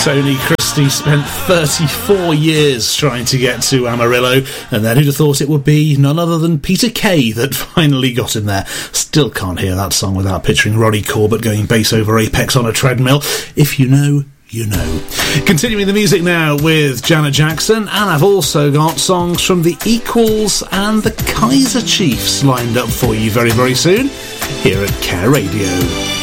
Tony Christie spent 34 years trying to get to Amarillo, and then who'd have thought it would be none other than Peter Kay that finally got him there. Still can't hear that song without picturing Ronnie Corbett going bass over Apex on a treadmill. If you know, you know. Continuing the music now with Janet Jackson, and I've also got songs from the Equals and the Kaiser Chiefs lined up for you very, very soon here at Care Radio.